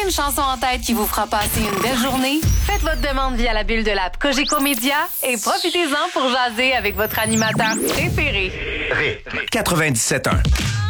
une chanson en tête qui vous fera passer une belle journée? Faites votre demande via la bulle de l'app Cogeco Média et profitez-en pour jaser avec votre animateur préféré. Ré 97.1.